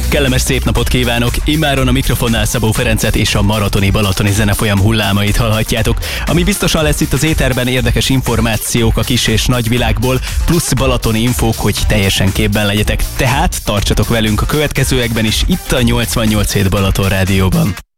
Kellemes szép napot kívánok! Immáron a mikrofonnál Szabó Ferencet és a maratoni-balatoni zenefolyam hullámait hallhatjátok. Ami biztosan lesz itt az éterben, érdekes információk a kis és nagy világból, plusz balatoni infók, hogy teljesen képben legyetek. Tehát tartsatok velünk a következőekben is itt a 88.7 Balaton Rádióban.